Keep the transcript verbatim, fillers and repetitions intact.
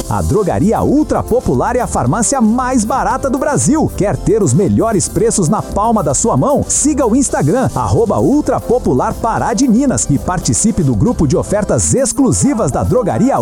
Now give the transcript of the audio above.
A Drogaria Ultra Popular é a farmácia mais barata do Brasil. Quer ter os melhores preços na palma da sua mão? Siga o Instagram, arroba Ultra Popular Pará de Minas, e participe do grupo de ofertas exclusivas da Drogaria